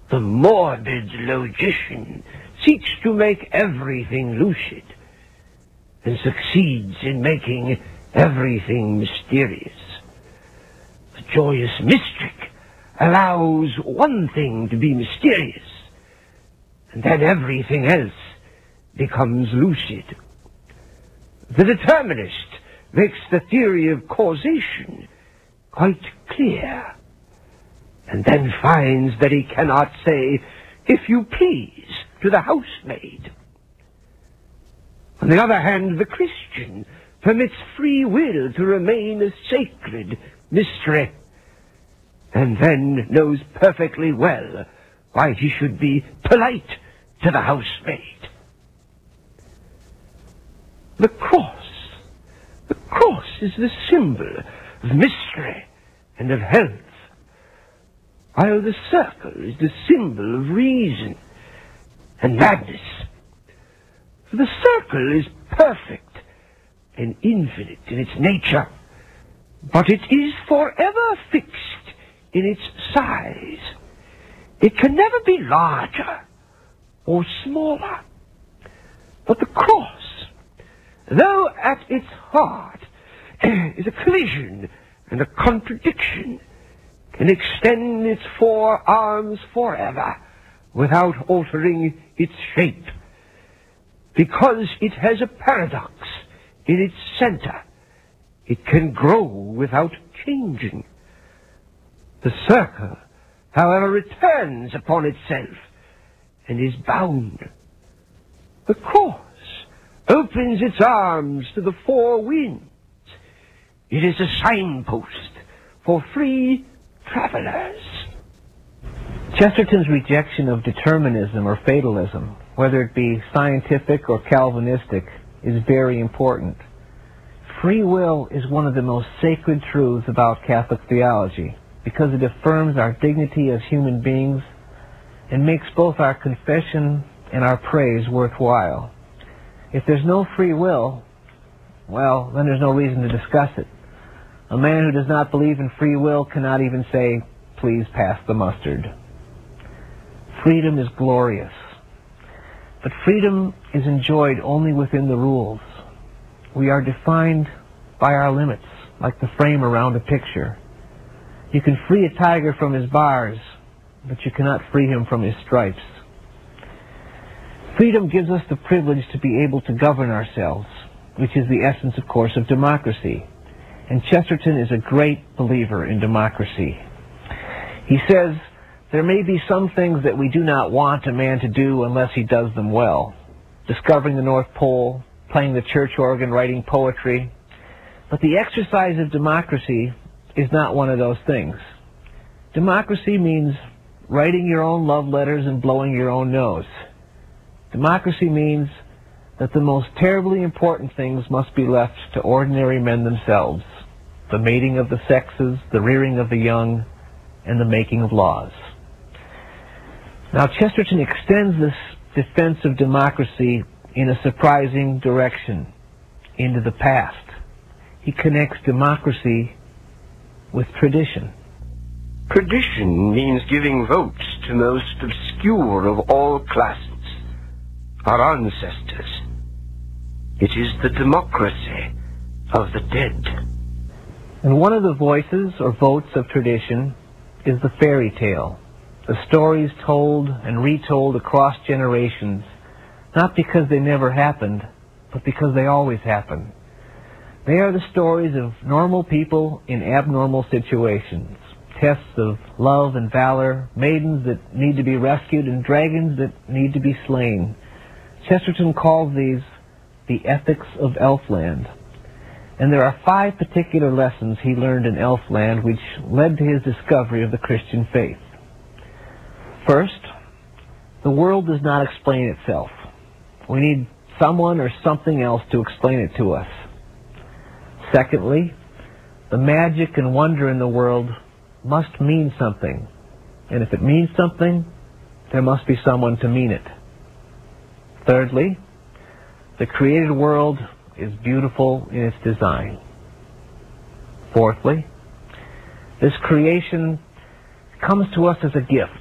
The morbid logician seeks to make everything lucid, and succeeds in making everything mysterious. The joyous mystic allows one thing to be mysterious, and then everything else becomes lucid. The determinist makes the theory of causation quite clear, and then finds that he cannot say, "If you please," to the housemaid. On the other hand, the Christian permits free will to remain a sacred mystery, and then knows perfectly well why he should be polite to the housemaid. The cross is the symbol of mystery and of health, while the circle is the symbol of reason and madness. For the circle is perfect and infinite in its nature, but it is forever fixed in its size. It can never be larger or smaller. But the cross, though at its heart is a collision and a contradiction, can extend its four arms forever without altering its shape, because it has a paradox in its center. It can grow without changing. The circle, however, returns upon itself and is bound. The cross opens its arms to the four winds. It is a signpost for free travelers. Chesterton's rejection of determinism or fatalism, whether it be scientific or Calvinistic, is very important. Free will is one of the most sacred truths about Catholic theology, because it affirms our dignity as human beings and makes both our confession and our praise worthwhile. If there's no free will, well, then there's no reason to discuss it. A man who does not believe in free will cannot even say, "Please pass the mustard." Freedom is glorious, but freedom is enjoyed only within the rules. We are defined by our limits, like the frame around a picture. You can free a tiger from his bars, but you cannot free him from his stripes. Freedom gives us the privilege to be able to govern ourselves, which is the essence, of course, of democracy. And Chesterton is a great believer in democracy. He says, there may be some things that we do not want a man to do unless he does them well. Discovering the North Pole, playing the church organ, writing poetry. But the exercise of democracy is not one of those things. Democracy means writing your own love letters and blowing your own nose. Democracy means that the most terribly important things must be left to ordinary men themselves. The mating of the sexes, the rearing of the young, and the making of laws. Now, Chesterton extends this defense of democracy in a surprising direction, into the past. He connects democracy with tradition. Tradition means giving votes to most obscure of all classes, our ancestors. It is the democracy of the dead. And one of the voices or votes of tradition is the fairy tale, the stories told and retold across generations, not because they never happened, but because they always happen. They are the stories of normal people in abnormal situations, tests of love and valor, maidens that need to be rescued, and dragons that need to be slain. Chesterton calls these the ethics of Elfland. And there are 5 particular lessons he learned in Elfland which led to his discovery of the Christian faith. First, the world does not explain itself. We need someone or something else to explain it to us. Secondly, the magic and wonder in the world must mean something. And if it means something, there must be someone to mean it. Thirdly, the created world is beautiful in its design. Fourthly, this creation comes to us as a gift.